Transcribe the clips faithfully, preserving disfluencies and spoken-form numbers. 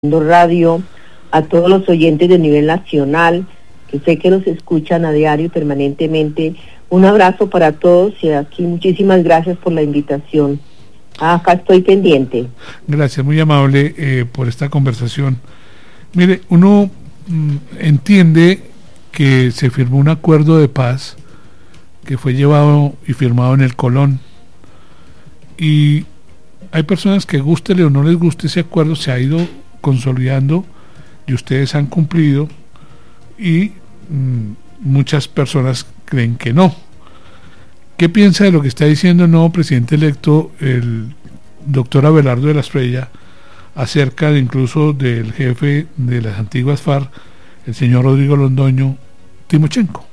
Radio, a todos los oyentes de nivel nacional, que sé que los escuchan a diario y permanentemente. Un abrazo para todos y aquí muchísimas gracias por la invitación. Acá estoy pendiente. Gracias, muy amable eh, por esta conversación. Mire, uno mm, entiende que se firmó un acuerdo de paz que fue llevado y firmado en el Colón, y hay personas que gústele o no les guste ese acuerdo, se ha ido consolidando y ustedes han cumplido, y mmm, muchas personas creen que no. ¿Qué piensa de lo que está diciendo el nuevo presidente electo, el doctor Abelardo de la Espriella, acerca de incluso del jefe de las antiguas FARC, el señor Rodrigo Londoño, Timochenko?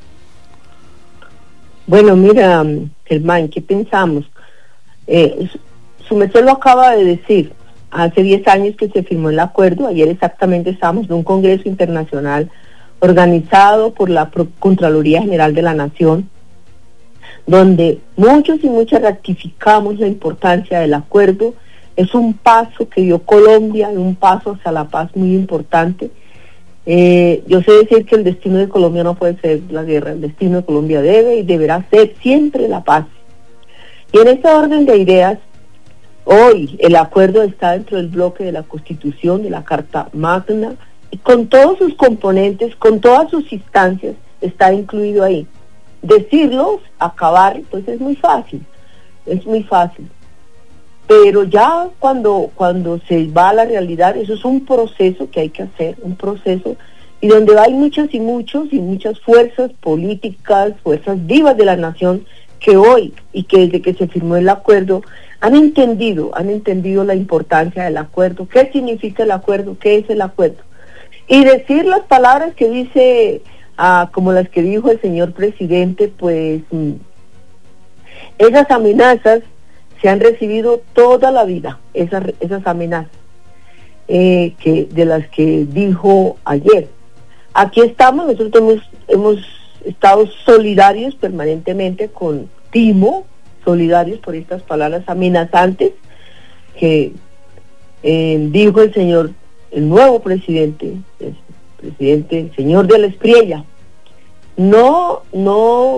Bueno, mira, Germán, ¿qué pensamos? Eh, su merced lo acaba de decir. Hace diez años que se firmó el acuerdo. Ayer exactamente estábamos en un congreso internacional organizado por la Contraloría General de la Nación, donde muchos y muchas ratificamos la importancia del acuerdo. Es un paso que dio Colombia, un paso hacia la paz muy importante. Eh, yo sé decir que el destino de Colombia no puede ser la guerra, el destino de Colombia debe y deberá ser siempre la paz. Y en este orden de ideas, hoy el acuerdo está dentro del bloque de la Constitución, de la Carta Magna, y con todos sus componentes, con todas sus instancias, está incluido ahí. Decirlo, acabar, pues es muy fácil, es muy fácil. Pero ya cuando, cuando se va a la realidad, eso es un proceso que hay que hacer, un proceso, y donde hay muchas y muchos y muchas fuerzas políticas, fuerzas vivas de la nación, que hoy y que desde que se firmó el acuerdo han entendido, han entendido la importancia del acuerdo, qué significa el acuerdo, qué es el acuerdo. Y decir las palabras que dice, ah, como las que dijo el señor presidente, pues mm, esas amenazas se han recibido toda la vida, esas, esas amenazas eh, que, de las que dijo ayer. Aquí estamos, nosotros hemos, hemos estado solidarios permanentemente con Timo, solidarios por estas palabras amenazantes que eh, dijo el señor, el nuevo presidente, el presidente, el señor de la Espriella. No, no,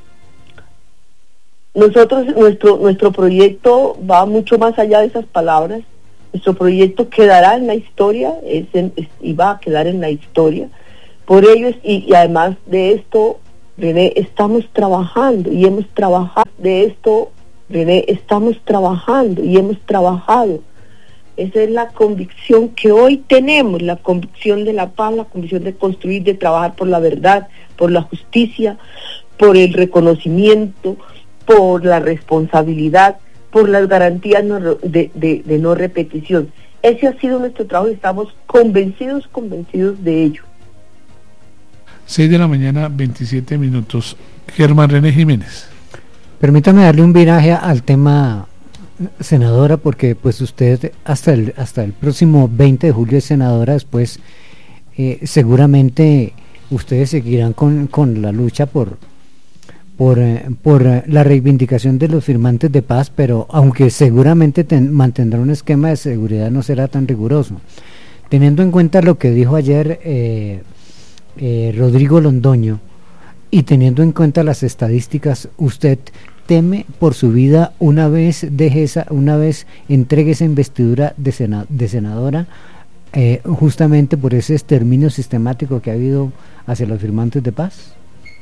nosotros, nuestro, nuestro proyecto va mucho más allá de esas palabras. Nuestro proyecto quedará en la historia, es en, es, y va a quedar en la historia. Por ello, y, y además de esto, René, estamos trabajando y hemos trabajado de esto, René, estamos trabajando y hemos trabajado. Esa es la convicción que hoy tenemos, la convicción de la paz, la convicción de construir, de trabajar por la verdad, por la justicia, por el reconocimiento, por la responsabilidad, por las garantías de, de, de no repetición. Ese ha sido nuestro trabajo y estamos convencidos, convencidos de ello. seis de la mañana, veintisiete minutos. Germán René Jiménez. Permítame darle un viraje al tema, senadora, porque pues usted hasta el hasta el próximo veinte de julio es senadora. Después eh, seguramente ustedes seguirán con, con la lucha por por, eh, por eh, la reivindicación de los firmantes de paz, pero aunque seguramente ten, mantendrá un esquema de seguridad, no será tan riguroso. Teniendo en cuenta lo que dijo ayer eh, Eh, Rodrigo Londoño, y teniendo en cuenta las estadísticas, ¿usted teme por su vida una vez deje esa, una vez entregue esa investidura de, sena, de senadora, eh, justamente por ese exterminio sistemático que ha habido hacia los firmantes de paz?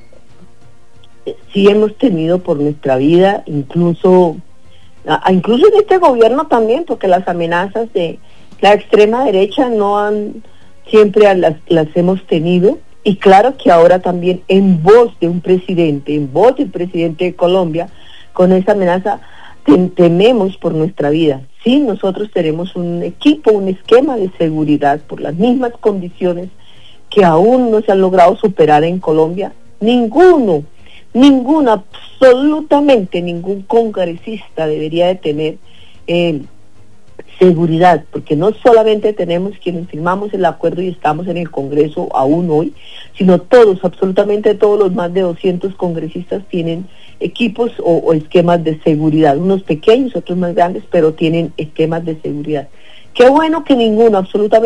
Sí hemos tenido por nuestra vida, incluso, a, incluso en este gobierno también, porque las amenazas de la extrema derecha no han, siempre las, las hemos tenido. Y claro que ahora también en voz de un presidente, en voz del presidente de Colombia, con esa amenaza tem- tememos por nuestra vida. Sí, nosotros tenemos un equipo, un esquema de seguridad por las mismas condiciones que aún no se han logrado superar en Colombia. Ninguno, ninguno, absolutamente ningún congresista debería de tener eh, seguridad, porque no solamente tenemos quienes firmamos el acuerdo y estamos en el Congreso aún hoy, sino todos, absolutamente todos los más de doscientos congresistas tienen equipos o, o esquemas de seguridad, unos pequeños, otros más grandes, pero tienen esquemas de seguridad. Qué bueno que ninguno, absolutamente